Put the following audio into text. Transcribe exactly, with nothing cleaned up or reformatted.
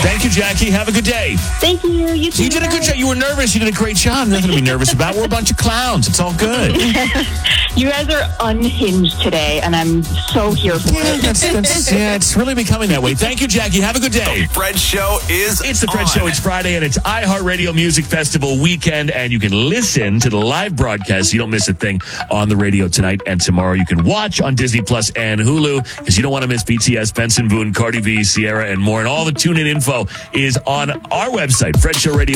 Thank you, Jackie. Have a good day. Thank you. You too. You did a good job. You were nervous. You did a great job. Nothing to be nervous about. We're a bunch of clowns. It's all good. You guys are unhinged today, and I'm so here for Yeah, it. that's, that's, yeah, it's really becoming that way. Thank you, Jackie. Have a good day. The Fred Show is It's the Fred on. Show. It's Friday, and it's iHeartRadio Music Festival weekend, and you can listen to the live broadcast so you don't miss a thing on the radio tonight and tomorrow. You can watch on Disney Plus and Hulu because you don't want to miss B T S, Benson Boone, Cardi B, Sierra, and more. And all the tune-in info is on our website, Fred Show Radio.